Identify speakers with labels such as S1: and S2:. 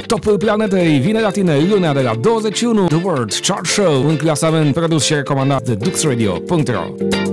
S1: Topul Planetei vine la tine lunea de la 21. The World Chart Show, un clasament produs și recomandat de DuxRadio.ro.